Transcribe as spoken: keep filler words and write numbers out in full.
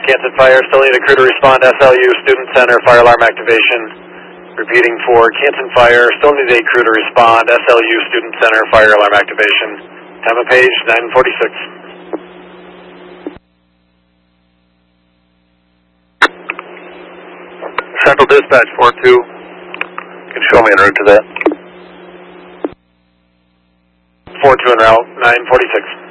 Canton Fire, still need a crew to respond. S L U Student Center, fire alarm activation. Repeating for Canton Fire, still need a crew to respond. S L U Student Center, fire alarm activation. Time of page, nine forty-six. Central Dispatch four two. Can you show me en route to that? four two en route, nine forty-six.